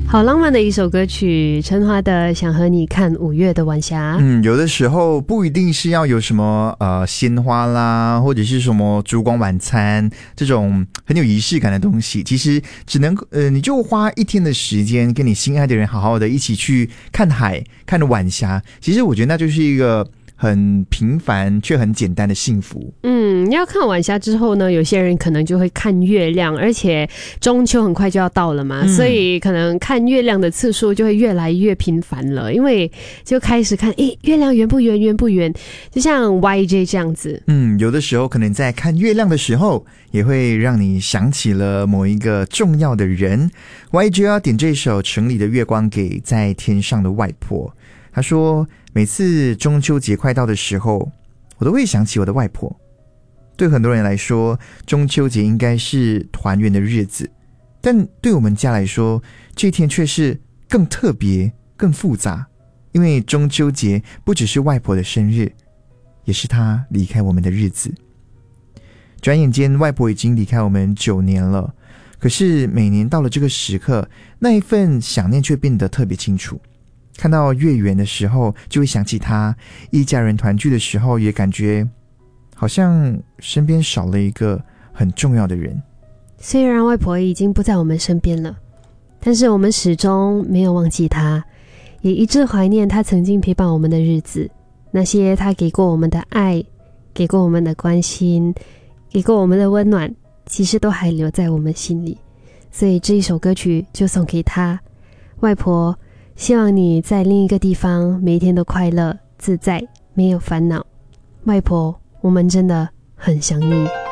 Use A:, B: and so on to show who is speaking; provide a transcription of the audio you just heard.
A: 好浪漫的一首歌曲，陈华的《想和你看五月的晚霞》。
B: 有的时候不一定是要有什么鲜花啦，或者是什么烛光晚餐这种很有仪式感的东西，其实只能你就花一天的时间跟你心爱的人好好的一起去看海，看晚霞，其实我觉得那就是一个很平凡却很简单的幸福。
A: 要看晚霞之后呢，有些人可能就会看月亮，而且中秋很快就要到了嘛，所以可能看月亮的次数就会越来越频繁了，因为就开始看月亮圆不圆，圆不圆，就像 YJ 这样子。
B: 有的时候可能在看月亮的时候，也会让你想起了某一个重要的人。YJ 要点这首城里的月光给在天上的外婆。他说每次中秋节快到的时候，我都会想起我的外婆。对很多人来说，中秋节应该是团圆的日子，但对我们家来说，这天却是更特别更复杂，因为中秋节不只是外婆的生日，也是她离开我们的日子。转眼间外婆已经离开我们9年了，可是每年到了这个时刻，那一份想念却变得特别清楚。看到月圆的时候就会想起她，一家人团聚的时候也感觉好像身边少了一个很重要的人。
A: 虽然外婆已经不在我们身边了，但是我们始终没有忘记她，也一直怀念她曾经陪伴我们的日子，那些她给过我们的爱，给过我们的关心，给过我们的温暖，其实都还留在我们心里。所以这一首歌曲就送给她。外婆，希望你在另一个地方每一天都快乐自在，没有烦恼。外婆，我们真的很想你。